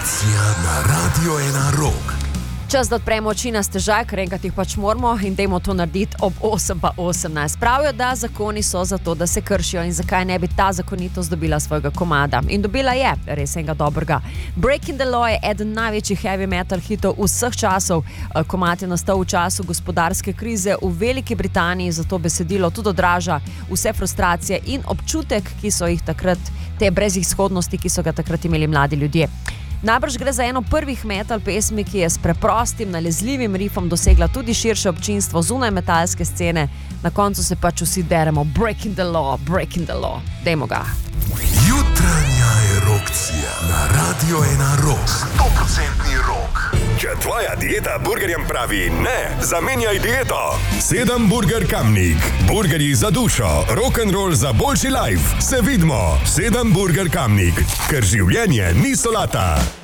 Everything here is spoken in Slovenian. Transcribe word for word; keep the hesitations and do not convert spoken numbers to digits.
Erupcija na Radio ena Rock. Čas, da odpremo oči na stežaj, ker enkrat jih pač moramo in dajmo to narediti ob osem pa osemnajst. Pravijo, da zakoni so zato, da se kršijo in zakaj ne bi ta zakonitost dobila svojega komada. In dobila je, res enega dobrega. Breaking the Law je eden največjih heavy metal hitov vseh časov. Komad je nastal v času gospodarske krize v Veliki Britaniji, zato besedilo tudi odraža vse frustracije in občutek, ki so jih takrat, te brezizhodnosti, ki so ga takrat imeli mladi ljudje. Najbrž gre za eno prvih metal pesmi, ki je s preprostim, nalezljivim rifom dosegla tudi širše občinstvo zunaj metalske scene. Na koncu se pač vsi deremo Breaking the Law, Breaking the Law. Dajmo ga. Jutranja erupcija na Radio ena Rock. sto procentni rock. Če tvoja dieta burgerjem pravi ne, zamenjaj dieto. Sedem Burger Kamnik. Burgerji za dušo, rock'n'roll za boljši life. Se vidimo. Sedem Burger Kamnik. Ker življenje ni solata.